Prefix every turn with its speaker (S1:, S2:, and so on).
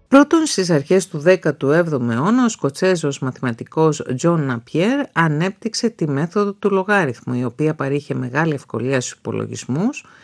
S1: Πρώτον, στις αρχές του 17ου αιώνα, ο Σκοτσέζος μαθηματικός Τζον Ναπιέρ ανέπτυξε τη μέθοδο του λογάριθμου, η οποία παρήχε μεγάλη ευκολία στους υπολογισμούς